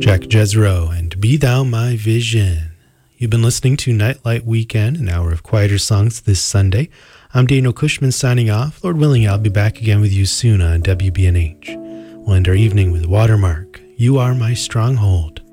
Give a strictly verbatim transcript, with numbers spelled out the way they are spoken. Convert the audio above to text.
Jack Jezro and Be Thou My Vision. You've been listening to Nightlight Weekend, an hour of quieter songs this Sunday. I'm Daniel Cushman signing off. Lord willing, I'll be back again with you soon on W B N H. We'll end our evening with Watermark, You Are My Stronghold.